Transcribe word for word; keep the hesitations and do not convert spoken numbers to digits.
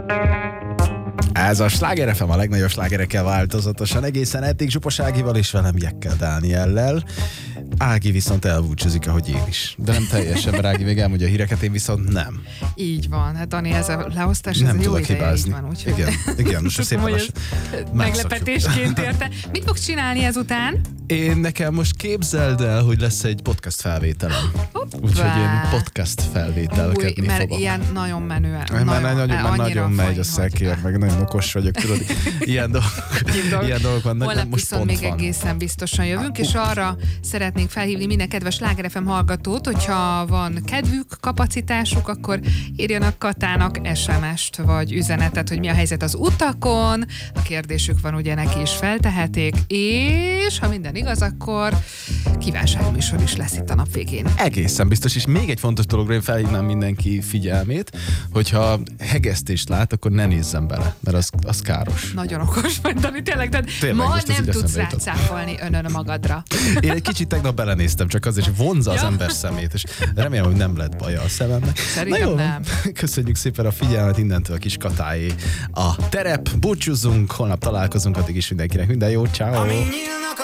Ez a Sláger ef em a legnagyobb slágerekkel változatosan, egészen eddig Zsupos Ágival és velem Jekkel Dániellel. Ági viszont elbúcsúzik, ahogy én is. De nem teljesen, mert Ági még elmondja a híreket, én viszont nem. Így van, hát Dani, ez a leosztás, ez Nem a jó tudok ideje, hibázni. így van, úgyhogy... Igen, igen, most szépen Hogy ez lassan meglepetésként érte. Mit fogsz csinálni ezután? Én nekem most képzeld el, hogy lesz egy podcast felvételem. Úgyhogy én podcast felvételkedni Új, mert fogok. ilyen nagyon menően. Mert nagyon, már nagyon, már nagyon megy a szekér, hogy... meg nagyon okos vagyok, tudod, ilyen dolgok, ilyen dolgok vannak, Holnap most viszont pont még van. egészen biztosan jövünk, és arra szeretnénk felhívni minden kedves Sláger ef em hallgatót, hogyha van kedvük, kapacitásuk, akkor írjanak Katának es em est vagy üzenetet, hogy mi a helyzet az utakon, a kérdésük van, ugye neki is feltehetik, és ha minden igaz, akkor kívánságműsor is lesz itt a nap végén. Egészen biztos, és még egy fontos dologra én felhívnám mindenki figyelmét, hogyha hegesztést lát, akkor ne nézzen bele, mert az, az káros. Nagyon okos vagy, Dani, tényleg, de Tényleg, ma most ez nem így tudsz eszembe jutott. rácáfolni önön magadra. Én egy kicsit tegnap belenéztem, csak azért, hogy vonza az Ja. ember szemét, és remélem, hogy nem lett baja a szememnek. Szerintem Na jó, nem. Köszönjük szépen a figyelmet, innentől a kis Katáé a terep, búcsúzzunk, holnap találkozunk, addig is mindenkinek minden jó, ciao.